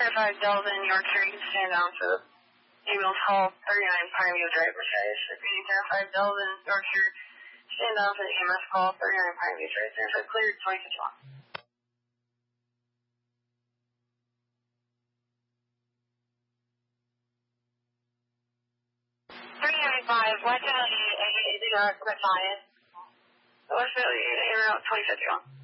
5 Delvin, Yorkshire, you can stand down for the ambulance call 39 Pineview Drive, Mercedes. Repeating 5 Delvin, Yorkshire, stand down for the EMS call 39 Pineview Drive. There's a cleared 2051. 395, West Valley, Compliance. West Valley, Air Route 2051.